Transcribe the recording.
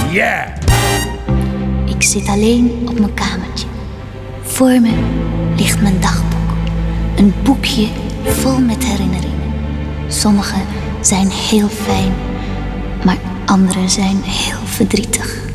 yeah! Ik zit alleen op mijn kamertje. Voor me ligt mijn dagboek. Een boekje vol met herinneringen. Sommige zijn heel fijn, maar andere zijn heel verdrietig.